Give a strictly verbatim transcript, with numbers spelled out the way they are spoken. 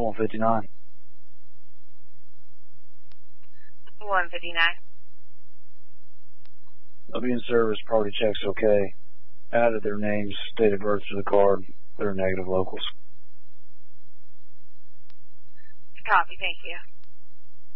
one fifty-nine. one fifty-nine. They'll be in service, party checks okay. Added their names, date of birth to the card. They're negative locals. Copy, thank you.